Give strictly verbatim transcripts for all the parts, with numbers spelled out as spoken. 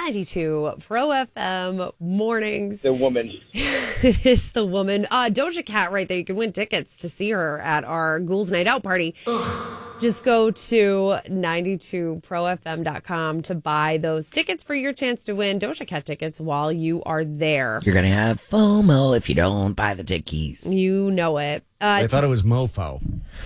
ninety-two Pro F M mornings. The woman. It is the woman. Uh, Doja Cat right there. You can win tickets to see her at our Ghouls Night Out party. Ugh. Just go to ninety-two pro f m dot com to buy those tickets for your chance to win Doja Cat tickets while you are there. You're going to have FOMO if you don't buy the tickies. You know it. Uh, I t- thought it was mofo.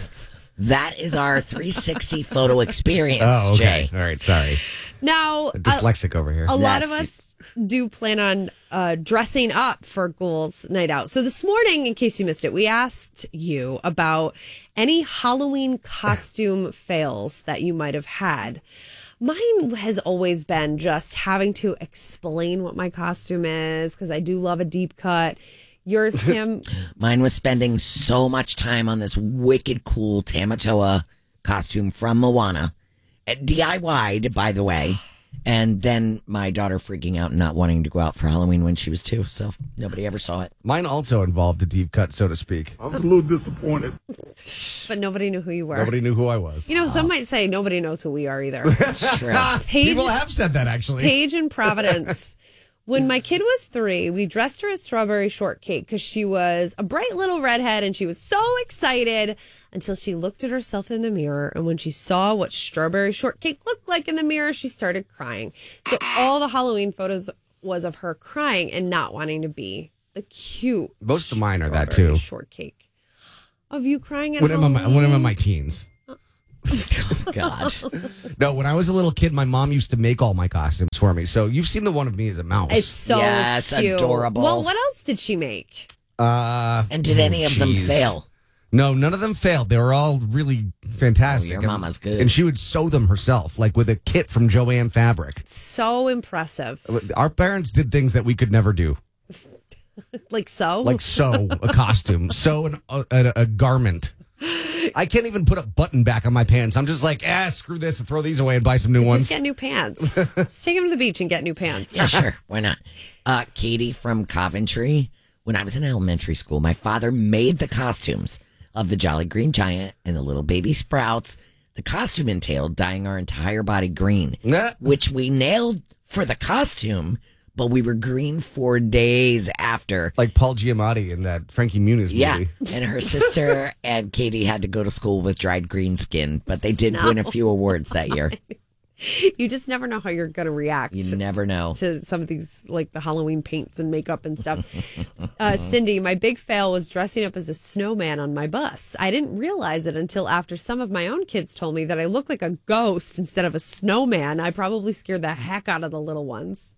That is our three sixty photo experience, oh, okay. Jay. All right, sorry. Now, a dyslexic uh, over here. A yes. lot of us do plan on uh, dressing up for Ghouls Night Out. So this morning, in case you missed it, we asked you about any Halloween costume fails that you might have had. Mine has always been just having to explain what my costume is because I do love a deep cut. Yours, Kim? Mine was spending so much time on this wicked cool Tamatoa costume from Moana. D I Y'd, by the way. And then my daughter freaking out and not wanting to go out for Halloween when she was two. So nobody ever saw it. Mine also involved a deep cut, so to speak. I was a little disappointed. But nobody knew who you were. Nobody knew who I was. You know, some might say nobody knows who we are either. True. Paige, People have said that, actually. Paige in Providence. When my kid was three, we dressed her as Strawberry Shortcake because she was a bright little redhead and she was so excited until she looked at herself in the mirror. And when she saw what Strawberry Shortcake looked like in the mirror, she started crying. So all the Halloween photos was of her crying and not wanting to be the cute. Most of mine are that Strawberry too. Shortcake. Of you crying at When I'm, in Halloween? my, when I'm in my teens. Oh, God. No, when I was a little kid, my mom used to make all my costumes for me. So you've seen the one of me as a mouse. It's so Yes, cute. adorable. Well, what else did she make? Uh, And did any oh, of them geez. fail? No, none of them failed. They were all really fantastic. Oh, your And- mama's good. And she would sew them herself, like with a kit from Joanne Fabric. So impressive. Our parents did things that we could never do, Like so? like sew a costume, sew an, a, a, a garment. I can't even put a button back on my pants. I'm just like, ah, screw this and throw these away and buy some new Just ones. get new pants. Just take them to the beach and get new pants. Yeah, sure. Why not? Uh, Katie from Coventry. When I was in elementary school, my father made the costumes of the Jolly Green Giant and the little baby Sprouts. The costume entailed dyeing our entire body green, Nah. which we nailed for the costume, but we were green for days after. Like Paul Giamatti in that Frankie Muniz movie. Yeah, and her sister and Katie had to go to school with dried green skin, but they did No. win a few awards that year. You just never know how you're going to react You never know. to some of these, like the Halloween paints and makeup and stuff. uh, Cindy, my big fail was dressing up as a snowman on my bus. I didn't realize it until after some of my own kids told me that I looked like a ghost instead of a snowman. I probably scared the heck out of the little ones.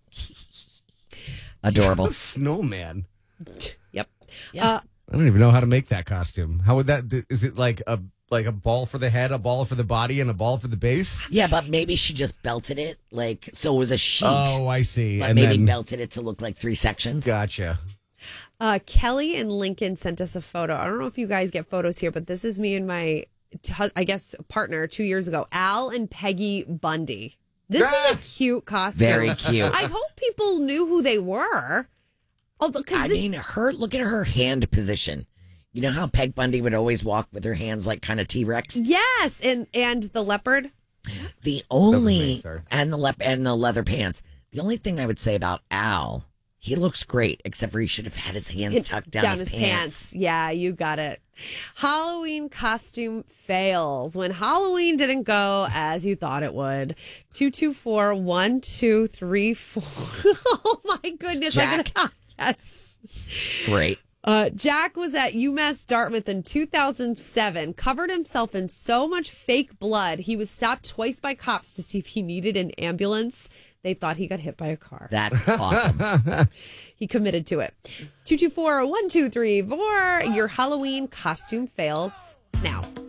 Adorable. Snowman. Yep. Yeah. Uh, I don't even know how to make that costume. How would that? Is it like a like a ball for the head, a ball for the body, and a ball for the base? Yeah, but maybe she just belted it, like, so it was a sheet. Oh, I see. But and maybe then, belted it to look like three sections. Gotcha. Uh, Kelly and Lincoln sent us a photo. I don't know if you guys get photos here, but this is me and my, I guess, partner two years ago, Al and Peggy Bundy. This is a cute costume. Very cute. I hope people knew who they were. Although, 'cause I this- mean, her, look at her hand position. You know how Peg Bundy would always walk with her hands like kind of T-Rex? yes, and and the leopard. The only, me, sorry. and the lep- and the leather pants. The only thing I would say about Al, he looks great, except for he should have had his hands It- tucked down, his, pants. Yeah, you got it. Halloween costume fails. When Halloween didn't go as you thought it would. two two four, one two three four. Oh my goodness. I'm Jack. gonna, yes. Great. Uh, Jack was at UMass Dartmouth in two thousand seven, covered himself in so much fake blood. He was stopped twice by cops to see if he needed an ambulance. They thought he got hit by a car. That's awesome. He committed to it. two two four, one two three four, your Halloween costume fails now.